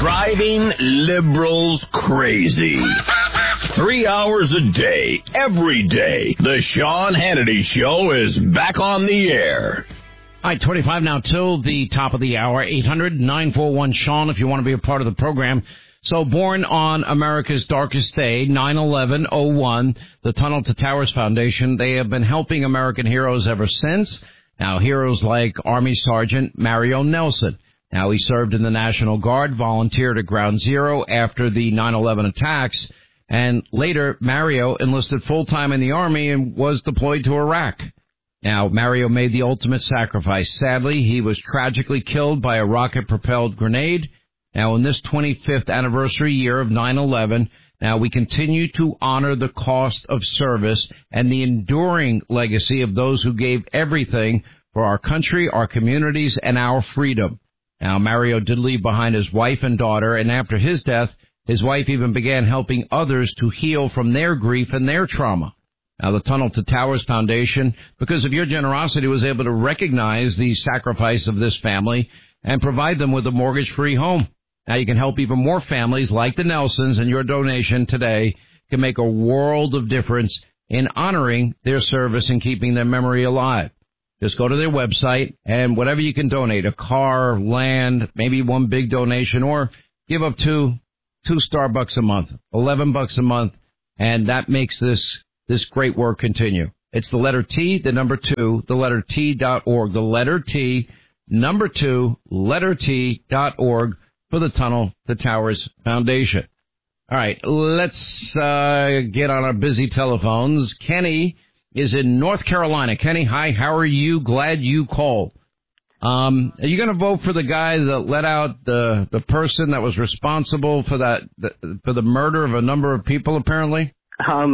driving liberals crazy. 3 hours a day, every day, the Sean Hannity Show is back on the air. All right, 25 now till the top of the hour. 800-941-SEAN if you want to be a part of the program. So born on America's darkest day, 9/11/01, the Tunnel to Towers Foundation, they have been helping American heroes ever since. Now, heroes like Army Sergeant Mario Nelson. Now, he served in the National Guard, volunteered at Ground Zero after the 9/11 attacks, and later Mario enlisted full-time in the Army and was deployed to Iraq. Now, Mario made the ultimate sacrifice. Sadly, he was tragically killed by a rocket-propelled grenade. Now, in this 25th anniversary year of 9/11, now we continue to honor the cost of service and the enduring legacy of those who gave everything for our country, our communities, and our freedom. Now, Mario did leave behind his wife and daughter, and after his death, his wife even began helping others to heal from their grief and their trauma. Now, the Tunnel to Towers Foundation, because of your generosity, was able to recognize the sacrifice of this family and provide them with a mortgage-free home. Now, you can help even more families like the Nelsons, and your donation today can make a world of difference in honoring their service and keeping their memory alive. Just go to their website, and whatever you can donate, a car, land, maybe one big donation, or give up two Starbucks a month, $11 a month, and that makes this great work continue. It's the letter T, the number 2, the letter T.org, the letter T, number 2, letter T.org for the Tunnel to Towers Foundation. All right, let's get on our busy telephones. Kenny is in North Carolina. Kenny, hi, how are you? Glad you called. Are you going to vote for the guy that let out the person that was responsible for for the murder of a number of people, apparently? I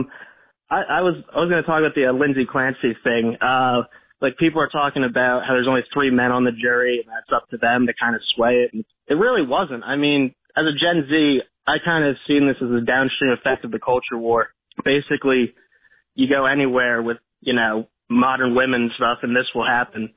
was going to talk about the Lindsay Clancy thing. Like, people are talking about how there's only 3 men on the jury, and that's up to them to kind of sway it. And it really wasn't. I mean, as a Gen Z, I kind of seen this as a downstream effect of the culture war. Basically, you go anywhere with, modern women stuff, and this will happen.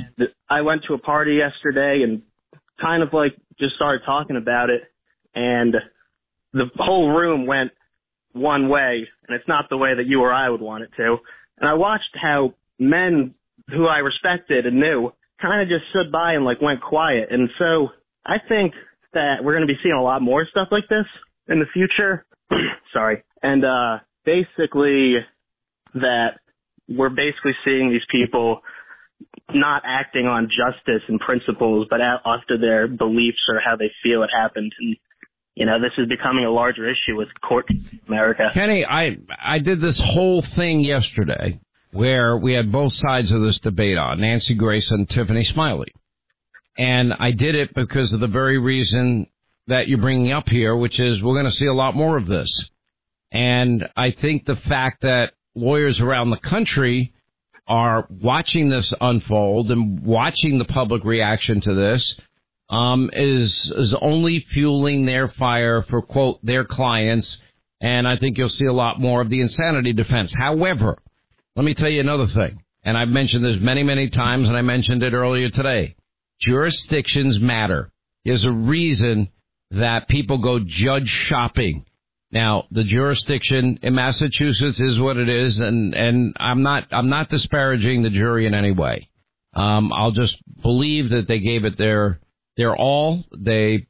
I went to a party yesterday and kind of just started talking about it, and the whole room went one way, and it's not the way that you or I would want it to. And I watched how men who I respected and knew kind of just stood by and went quiet. And so I think that we're going to be seeing a lot more stuff like this in the future. Sorry. And basically that we're basically seeing these people not acting on justice and principles, but after their beliefs or how they feel it happened. And, this is becoming a larger issue with court in America. Kenny, I did this whole thing yesterday where we had both sides of this debate on, Nancy Grace and Tiffany Smiley. And I did it because of the very reason that you're bringing up here, which is we're going to see a lot more of this. And I think the fact that lawyers around the country are watching this unfold and watching the public reaction to this is only fueling their fire for, quote, their clients. And I think you'll see a lot more of the insanity defense. However, let me tell you another thing, and I've mentioned this many, many times, and I mentioned it earlier today. Jurisdictions matter. There's a reason that people go judge shopping. Now, the jurisdiction in Massachusetts is what it is, and I'm not disparaging the jury in any way. I'll just believe that they gave it their all. They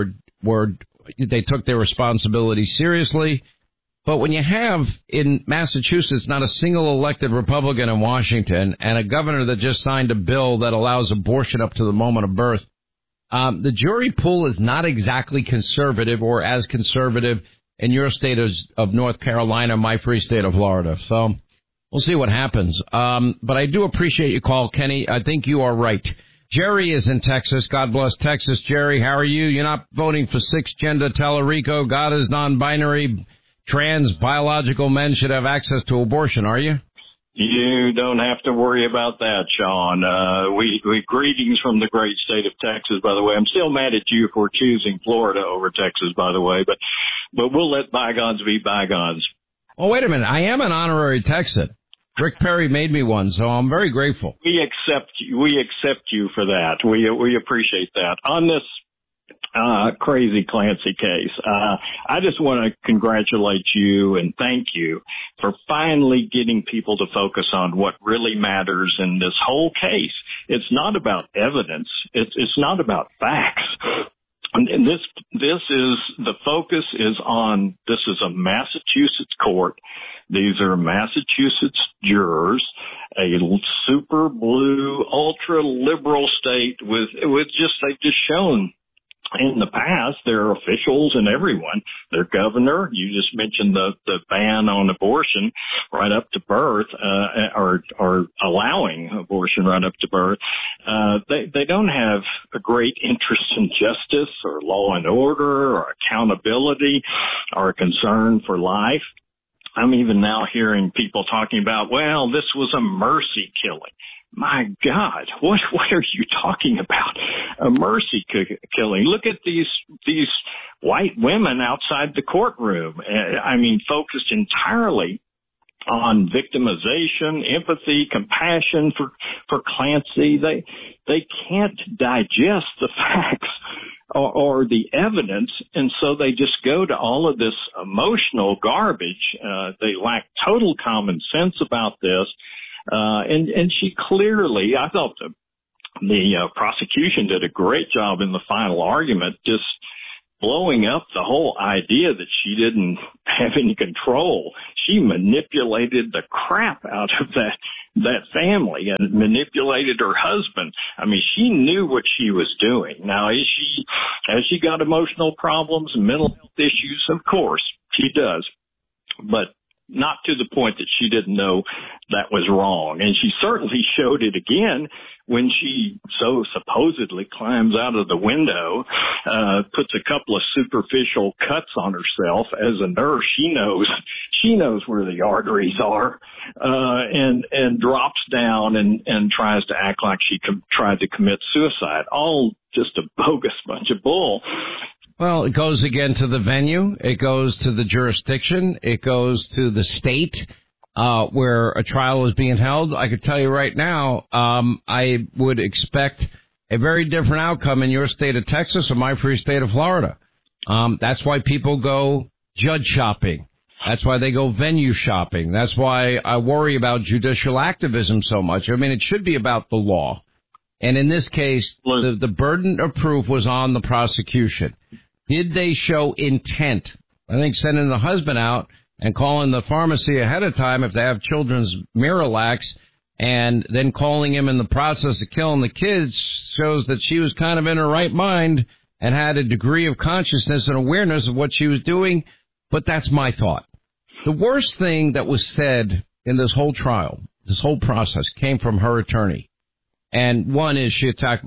they took their responsibility seriously. But when you have in Massachusetts not a single elected Republican in Washington and a governor that just signed a bill that allows abortion up to the moment of birth, the jury pool is not exactly conservative or as conservative in your state of North Carolina, my free state of Florida. So we'll see what happens. But I do appreciate your call, Kenny. I think you are right. Jerry is in Texas. God bless Texas. Jerry, how are you? You're not voting for cisgender Tellerico. God is non-binary. Trans biological men should have access to abortion, are you? You don't have to worry about that, Sean. We greetings from the great state of Texas, by the way. I'm still mad at you for choosing Florida over Texas, by the way, but we'll let bygones be bygones. Oh, wait a minute. I am an honorary Texan. Rick Perry made me one, so I'm very grateful. We accept you for that. We appreciate that. On this Crazy Clancy case. I just want to congratulate you and thank you for finally getting people to focus on what really matters in this whole case. It's not about evidence. It's not about facts. And this is, the focus is on, this is a Massachusetts court. These are Massachusetts jurors, a super blue, ultra liberal state they've just shown in the past, their officials and everyone, their governor, you just mentioned the ban on abortion right up to birth, or allowing abortion right up to birth. They don't have a great interest in justice or law and order or accountability or a concern for life. I'm even now hearing people talking about, well, this was a mercy killing. My God, what are you talking about? A mercy killing. Look at these white women outside the courtroom. I mean, focused entirely on victimization, empathy, compassion for Clancy. They can't digest the facts or the evidence, and so they just go to all of this emotional garbage. They lack total common sense about this. And she clearly, I thought the prosecution did a great job in the final argument, just blowing up the whole idea that she didn't have any control. She manipulated the crap out of that family and manipulated her husband. I mean, she knew what she was doing. Now, has she got emotional problems and mental health issues? Of course, she does. But not to the point that she didn't know that was wrong. And she certainly showed it again when she so supposedly climbs out of the window, puts a couple of superficial cuts on herself. As a nurse, she knows where the arteries are, and drops down and tries to act like she tried to commit suicide. All just a bogus bunch of bull. Well, it goes again to the venue. It goes to the jurisdiction. It goes to the state where a trial is being held. I could tell you right now, I would expect a very different outcome in your state of Texas or my free state of Florida. That's why people go judge shopping. That's why they go venue shopping. That's why I worry about judicial activism so much. I mean, it should be about the law. And in this case, the burden of proof was on the prosecution. Did they show intent? I think sending the husband out and calling the pharmacy ahead of time if they have children's Miralax and then calling him in the process of killing the kids shows that she was kind of in her right mind and had a degree of consciousness and awareness of what she was doing. But that's my thought. The worst thing that was said in this whole trial, this whole process, came from her attorney. And one is he attacked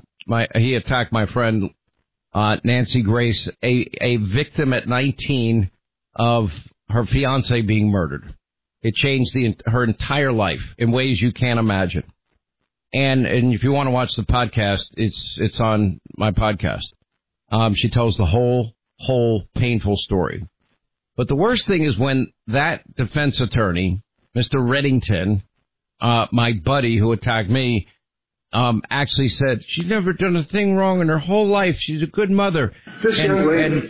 my friend Nancy Grace, a victim at 19 of her fiance being murdered. It changed her entire life in ways you can't imagine. And if you want to watch the podcast, it's on my podcast. She tells the whole painful story. But the worst thing is when that defense attorney, Mr. Reddington, my buddy who attacked me, actually said she's never done a thing wrong in her whole life. She's a good mother. This young lady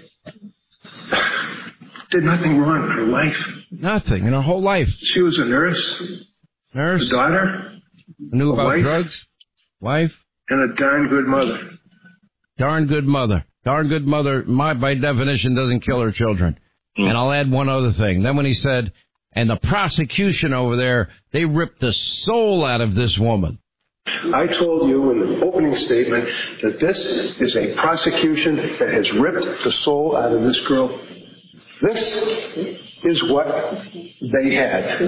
did nothing wrong in her life. Nothing in her whole life. She was a nurse. A daughter. Knew about wife, drugs. Wife. And a darn good mother. Darn good mother. Darn good mother, by definition, doesn't kill her children. And I'll add one other thing. Then when he said, and the prosecution over there, they ripped the soul out of this woman. I told you in the opening statement that this is a prosecution that has ripped the soul out of this girl. This is what they had.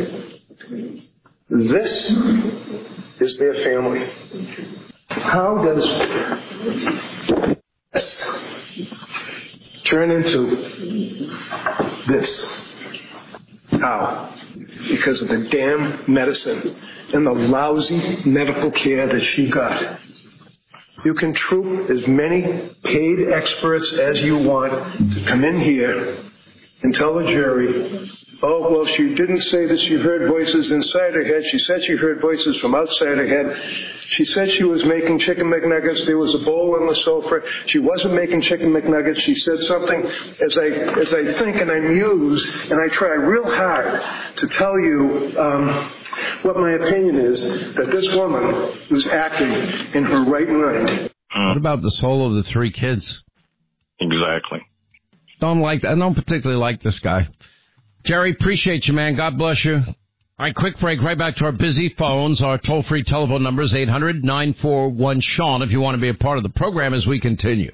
This is their family. How does this turn into this? How? Because of the damn medicine and the lousy medical care that she got. You can troop as many paid experts as you want to come in here and tell the jury Oh, well, she didn't say that she heard voices inside her head. She said she heard voices from outside her head. She said she was making chicken McNuggets. There was a bowl on the sofa. She wasn't making chicken McNuggets. She said something as I think and I muse and I try real hard to tell you what my opinion is, that this woman was acting in her right mind. What about the soul of the three kids? Exactly. I don't particularly like this guy. Jerry, appreciate you, man. God bless you. All right, quick break. Right back to our busy phones. Our toll-free telephone number is 800-941-SEAN if you want to be a part of the program as we continue.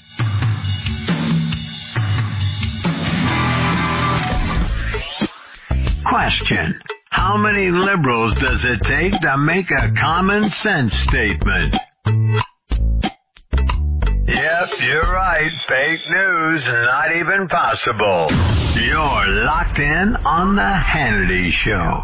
Question: how many liberals does it take to make a common sense statement? Yep, you're right. Fake news, not even possible. You're locked in on the Hannity Show.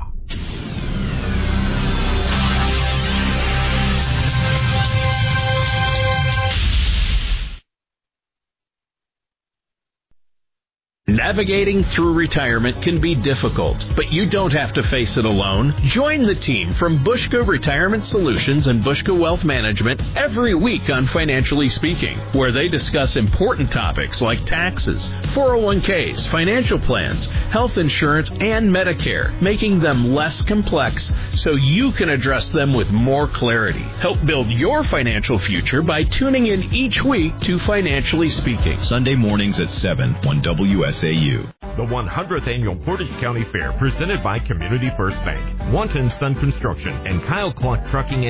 Navigating through retirement can be difficult, but you don't have to face it alone. Join the team from Bushka Retirement Solutions and Bushka Wealth Management every week on Financially Speaking, where they discuss important topics like taxes, 401ks, financial plans, health insurance, and Medicare, making them less complex so you can address them with more clarity. Help build your financial future by tuning in each week to Financially Speaking. Sunday mornings at 7 on WSAU. The 100th Annual Portage County Fair presented by Community First Bank, Wanton Sun Construction, and Kyle Clark Trucking